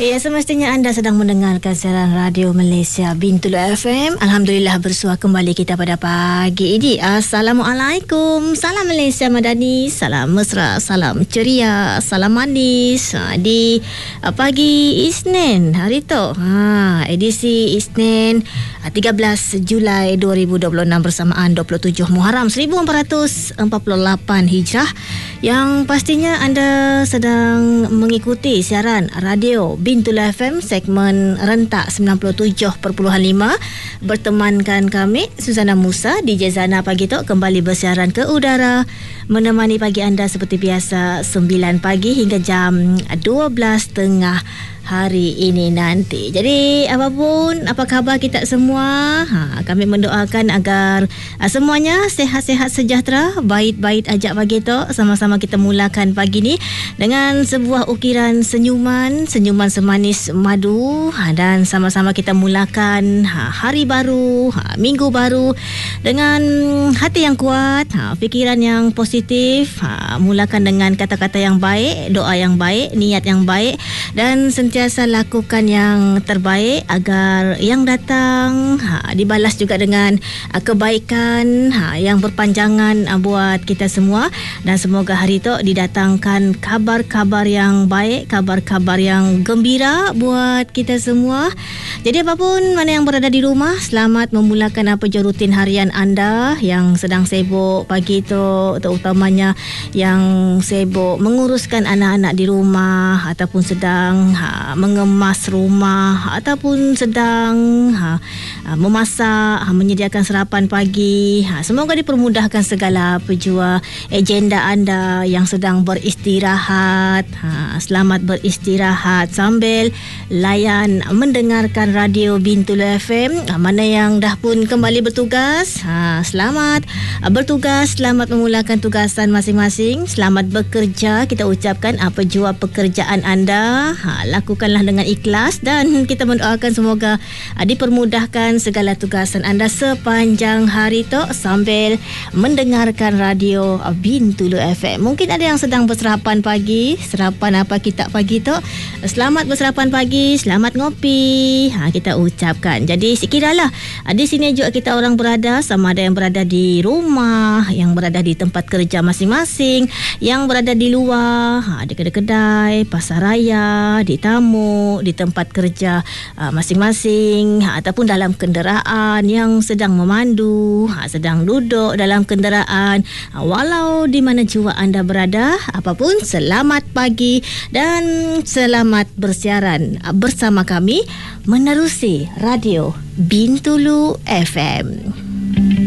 Ya, semestinya anda sedang mendengarkan siaran Radio Malaysia Bintulu FM. Alhamdulillah bersua kembali kita pada pagi ini. Assalamualaikum. Salam Malaysia Madani. Salam mesra, salam ceria, salam manis. Di pagi Isnin hari tu. Edisi Isnin 13 Julai 2026 bersamaan 27 Muharram 1448 Hijrah. Yang pastinya anda sedang mengikuti siaran Radio Bintulu FM segmen rentak 97.5 bertemankan kami Suzana Musa DJ Zana pagi tu kembali bersiaran ke udara menemani pagi anda seperti biasa 9 pagi hingga jam 12.30 hari ini nanti. Jadi apapun apa khabar kita semua, kami mendoakan agar semuanya sehat-sehat sejahtera, baik-baik ajak pagi tu. Sama-sama kita mulakan pagi ni dengan sebuah ukiran senyuman semanis madu, dan sama-sama kita mulakan hari baru, minggu baru dengan hati yang kuat, fikiran yang positif, mulakan dengan kata-kata yang baik, doa yang baik, niat yang baik, dan sentiasa lakukan yang terbaik agar yang datang dibalas juga dengan kebaikan yang berpanjangan buat kita semua. Dan semoga hari itu didatangkan kabar-kabar yang baik, kabar-kabar yang gembira buat kita semua. Jadi apapun mana yang berada di rumah, selamat memulakan apa je rutin harian anda yang sedang sibuk pagi itu, terutamanya yang sibuk menguruskan anak-anak di rumah ataupun sedang mengemas rumah ataupun sedang memasak, menyediakan sarapan pagi. Semoga dipermudahkan segala pejua agenda anda yang sedang beristirahat. Selamat beristirahat sambil layan mendengarkan Radio Bintulu FM. Mana yang dah pun kembali bertugas, selamat bertugas, selamat memulakan tugasan masing-masing, selamat bekerja. Kita ucapkan apa jua pekerjaan anda, lakukanlah dengan ikhlas dan kita mendoakan semoga dipermudahkan segala tugasan anda sepanjang hari tu sambil mendengarkan Radio Bintulu FM. Mungkin ada yang sedang bersarapan pagi, sarapan apa kita pagi tu, selamat bersarapan pagi, selamat ngopi, kita ucapkan. Jadi sekiralah di sini juga kita orang berada, sama ada yang berada di rumah, yang berada di tempat kerja masing-masing, yang berada di luar, di kedai-kedai, pasar raya, di tamu, di tempat kerja masing-masing, ataupun dalam kenderaan yang sedang memandu, sedang duduk dalam kenderaan, walau di mana jua anda berada, apapun, selamat pagi dan selamat bersiaran bersama kami menerusi Radio Bintulu FM.